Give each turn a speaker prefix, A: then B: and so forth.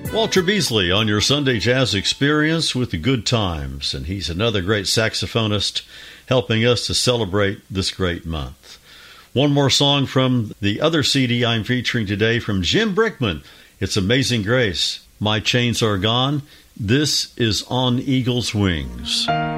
A: Walter Beasley on your Sunday Jazz Experience with the good times, and he's another great saxophonist helping us to celebrate this great month. One more song from the other CD I'm featuring today from Jim Brickman. It's Amazing Grace. My Chains Are Gone. This is On Eagle's Wings.